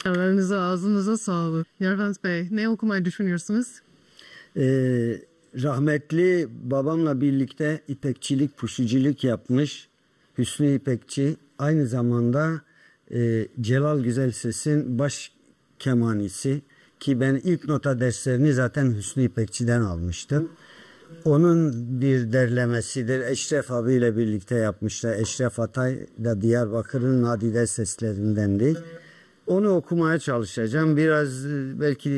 Ellerinize ağzınıza sağlık. Yervans Bey, ne okumayı düşünüyorsunuz? Rahmetli babamla birlikte ipekçilik, puşicilik yapmış Hüsnü İpekçi. Aynı zamanda Celal Güzelses'in baş kemanisi ki ben ilk nota derslerini zaten Hüsnü İpekçi'den almıştım. Onun bir derlemesidir. Eşref abiyle birlikte yapmışlar. Eşref Atay da Diyarbakır'ın nadide seslerindendi. Onu okumaya çalışacağım. Biraz belki